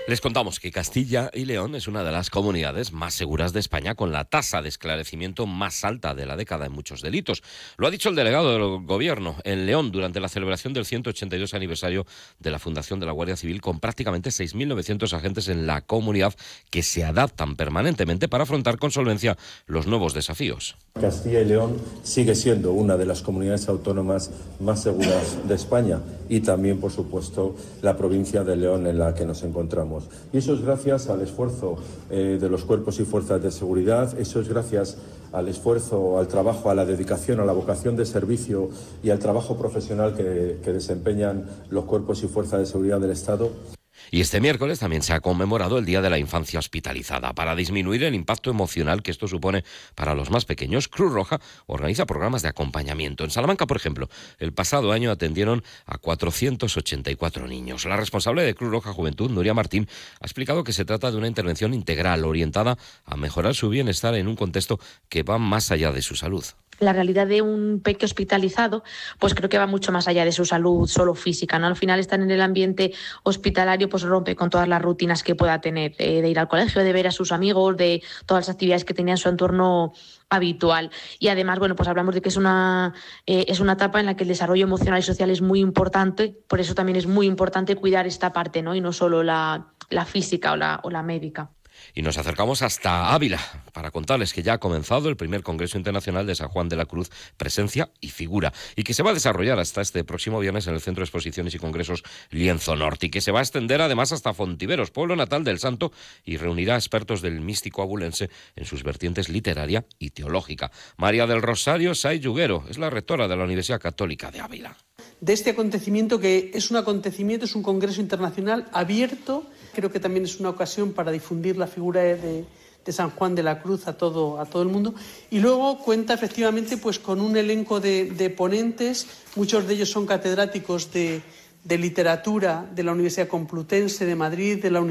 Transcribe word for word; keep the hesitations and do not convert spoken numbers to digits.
Les contamos que Castilla y León es una de las comunidades más seguras de España, con la tasa de esclarecimiento más alta de la década en muchos delitos. Lo ha dicho el delegado del Gobierno en León durante la celebración del ciento ochenta y dos aniversario de la fundación de la Guardia Civil, con prácticamente seis mil novecientos agentes en la comunidad que se adaptan permanentemente para afrontar con solvencia los nuevos desafíos. Castilla y León sigue siendo una de las comunidades autónomas más seguras de España y también, por supuesto, la provincia de León en la que nos encontramos. Y eso es gracias al esfuerzo eh, de los cuerpos y fuerzas de seguridad, eso es gracias al esfuerzo, al trabajo, a la dedicación, a la vocación de servicio y al trabajo profesional que, que desempeñan los cuerpos y fuerzas de seguridad del Estado. Y este miércoles también se ha conmemorado el Día de la Infancia Hospitalizada. Para disminuir el impacto emocional que esto supone para los más pequeños, Cruz Roja organiza programas de acompañamiento. En Salamanca, por ejemplo, el pasado año atendieron a cuatrocientos ochenta y cuatro niños. La responsable de Cruz Roja Juventud, Nuria Martín, ha explicado que se trata de una intervención integral orientada a mejorar su bienestar en un contexto que va más allá de su salud. La realidad de un peque hospitalizado, pues creo que va mucho más allá de su salud solo física, ¿no? Al final, estar en el ambiente hospitalario pues rompe con todas las rutinas que pueda tener, eh, de ir al colegio, de ver a sus amigos, de todas las actividades que tenía en su entorno habitual. Y además, bueno, pues hablamos de que es una, eh, es una etapa en la que el desarrollo emocional y social es muy importante, por eso también es muy importante cuidar esta parte, ¿no? Y no solo la, la física o la, o la médica. Y nos acercamos hasta Ávila para contarles que ya ha comenzado el primer Congreso Internacional de San Juan de la Cruz, Presencia y Figura, y que se va a desarrollar hasta este próximo viernes en el Centro de Exposiciones y Congresos Lienzo Norte, y que se va a extender además hasta Fontiveros, pueblo natal del santo, y reunirá expertos del místico abulense en sus vertientes literaria y teológica. María del Rosario Saiz Yuguero es la rectora de la Universidad Católica de Ávila. De este acontecimiento, que es un acontecimiento, es un congreso internacional abierto. Creo que también es una ocasión para difundir la figura de, de San Juan de la Cruz a todo, a todo el mundo. Y luego cuenta efectivamente pues, con un elenco de, de ponentes, muchos de ellos son catedráticos de, de literatura de la Universidad Complutense de Madrid, de la Universidad